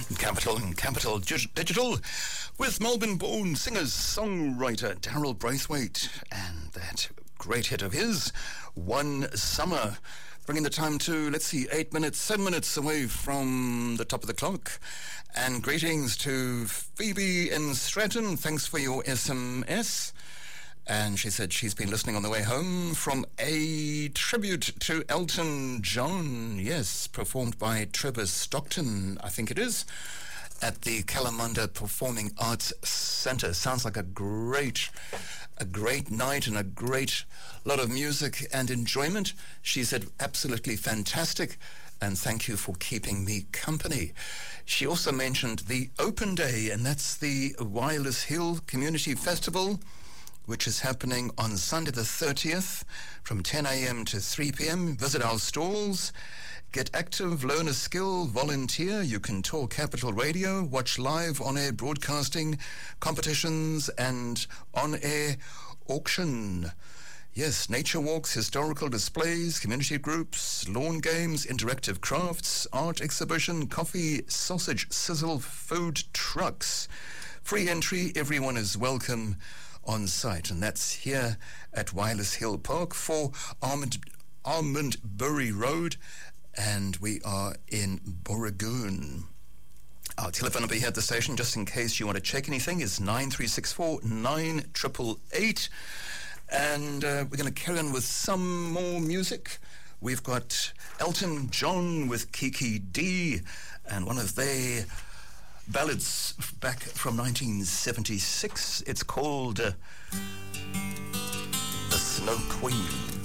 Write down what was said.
Capital and Capital Digital with Melbourne-born singer-songwriter Daryl Braithwaite and that great hit of his, One Summer, bringing the time to, 7 minutes away from the top of the clock. And greetings to Phoebe in Stratton. Thanks for your SMS. And she said she's been listening on the way home from a tribute to Elton John, yes, performed by Trevor Stockton, I think it is, at the Kalamunda Performing Arts Centre. Sounds like a great night and a great lot of music and enjoyment. She said absolutely fantastic, and thank you for keeping me company. She also mentioned the Open Day, and that's the Wireless Hill Community Festival, which is happening on Sunday the 30th from 10 a.m. to 3 p.m. Visit our stalls, get active, learn a skill, volunteer. You can talk Capital Radio, watch live on-air broadcasting, competitions, and on-air auction. Yes, nature walks, historical displays, community groups, lawn games, interactive crafts, art exhibition, coffee, sausage, sizzle, food trucks. Free entry, everyone is welcome on site, and that's here at Wireless Hill Park for Almondbury Road, and we are in Booragoon. Our telephone number here at the station, just in case you want to check anything, is 9364 9888. And we're going to carry on with some more music. We've got Elton John with Kiki D, and one of their ballads back from 1976. It's called The Snow Queen.